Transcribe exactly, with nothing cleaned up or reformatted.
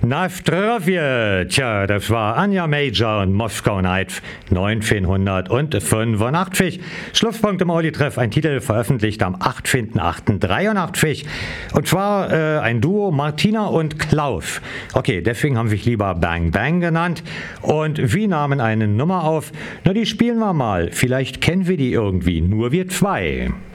Na Zdravje, tja, das war Anja Major und Moskau Night neunzehnhundertfünfundachtzig. Schlusspunkt im Oli-Treff, ein Titel veröffentlicht am achtzehnten achten dreiundachtzig. Und zwar äh, ein Duo Martina und Klaus. Okay, deswegen haben sie sich lieber Bang Bang genannt. Und wir nahmen eine Nummer auf. Na, die spielen wir mal. Vielleicht kennen wir die irgendwie. Nur wir zwei.